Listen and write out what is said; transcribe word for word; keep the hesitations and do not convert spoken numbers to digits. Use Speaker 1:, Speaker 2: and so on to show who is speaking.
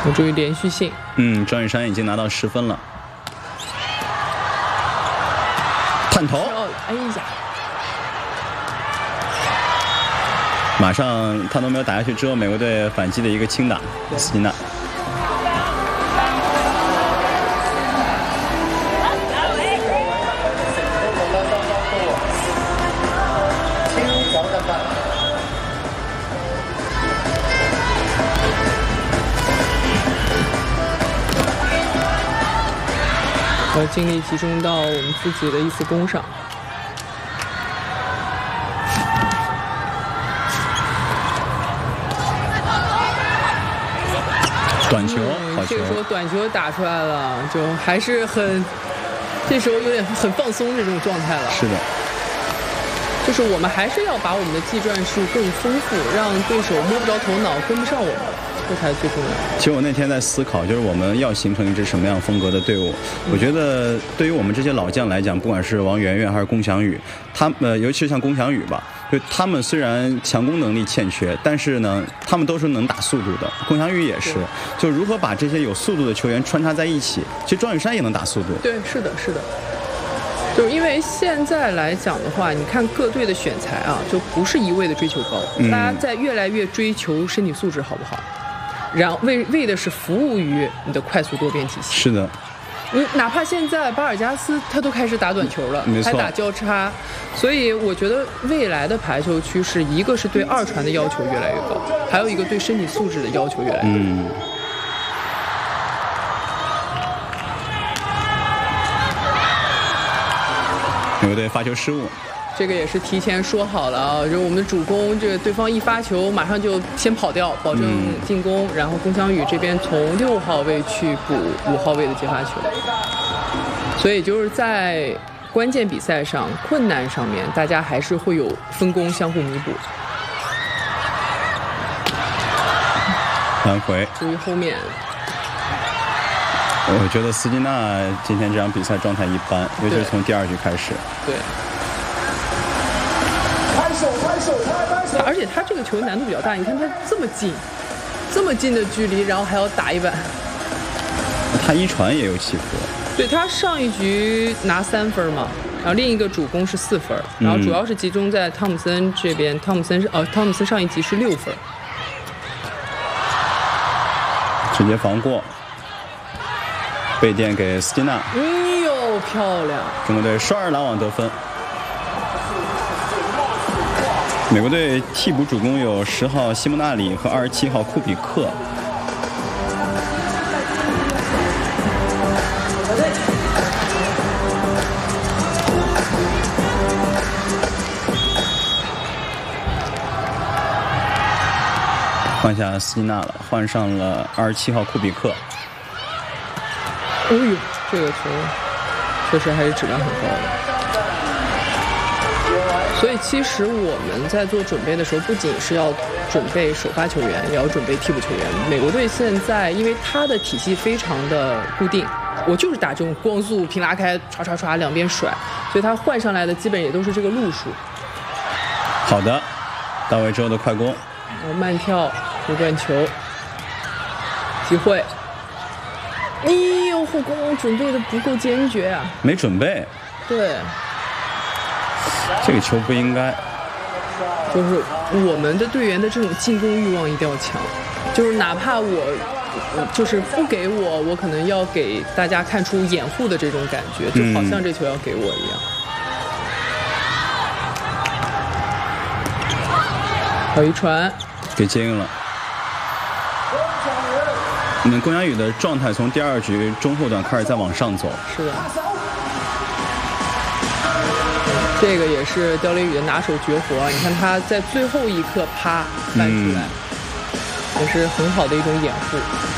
Speaker 1: 有助于连续性。
Speaker 2: 嗯，张雨山已经拿到十分了。探头，
Speaker 1: 哎呀！
Speaker 2: 马上探头没有打下去之后，美国队反击的一个轻打，斯金纳。
Speaker 1: 把精力集中到我们自己的一次攻上。
Speaker 2: 短球，好球！
Speaker 1: 这个时候短球打出来了，就还是很，这时候有点很放松这种状态了。
Speaker 2: 是的，
Speaker 1: 就是我们还是要把我们的技战术更丰富，让对手摸不着头脑，跟不上我们。这才是最重要的。
Speaker 2: 其实我那天在思考，就是我们要形成一支什么样风格的队伍。嗯、我觉得对于我们这些老将来讲，不管是王媛媛还是龚翔宇，他们、呃、尤其是像龚翔宇吧，就他们虽然强攻能力欠缺，但是呢，他们都是能打速度的。龚翔宇也是，就如何把这些有速度的球员穿插在一起。其实庄雨珊也能打速度。
Speaker 1: 对，是的，是的。就是因为现在来讲的话，你看各队的选材啊，就不是一味的追求高，嗯、大家在越来越追求身体素质好不好。然后为为的是服务于你的快速多边体系。
Speaker 2: 是的，
Speaker 1: 你哪怕现在巴尔加斯他都开始打短球了，还打交叉，所以我觉得未来的排球趋势，一个是对二传的要求越来越高，还有一个对身体素质的要求越来越高。
Speaker 2: 嗯。美国队发球失误。
Speaker 1: 这个也是提前说好了啊，就是我们的主攻，这个对方一发球马上就先跑掉，保证进攻，嗯、然后龚翔宇这边从六号位去补五号位的接发球，所以就是在关键比赛上、困难上面，大家还是会有分工相互弥补。
Speaker 2: 扳回，
Speaker 1: 注意后面。
Speaker 2: 我觉得斯金纳今天这场比赛状态一般，尤其是从第二局开始。
Speaker 1: 对。而且他这个球难度比较大，你看他这么近，这么近的距离，然后还要打一板。
Speaker 2: 他一传也有起伏。
Speaker 1: 对，他上一局拿三分嘛，然后另一个主攻是四分，然后主要是集中在汤姆森这边。嗯、汤姆森是哦，汤姆森上一局是六分，
Speaker 2: 直接防过，背垫给斯金纳。
Speaker 1: 哎呦，漂亮！
Speaker 2: 中国队双人拦网得分。美国队替补主攻有十号西蒙纳里和二十七号库比克。换下斯金纳了，换上了二十七号库比克。
Speaker 1: 哎呦，这个球确实还是质量很高的。所以其实我们在做准备的时候，不仅是要准备首发球员，也要准备替补球员。美国队现在因为他的体系非常的固定，我就是打这种光速平拉开，唰唰唰两边甩，所以他换上来的基本也都是这个路数。
Speaker 2: 好的，到位之后的快攻，
Speaker 1: 然后慢跳回转球，机会。哎呦，后攻准备的不够坚决啊！
Speaker 2: 没准备。
Speaker 1: 对。
Speaker 2: 这个球不应该，
Speaker 1: 就是我们的队员的这种进攻欲望一定要强，就是哪怕我就是不给我，我可能要给大家看出掩护的这种感觉，就好像这球要给我一样。好一传，
Speaker 2: 给接应了。你们龚翔宇的状态从第二局中后段开始在往上走。
Speaker 1: 是的。这个也是刁雷宇的拿手绝活，你看他在最后一刻啪翻出来，嗯、也是很好的一种掩护。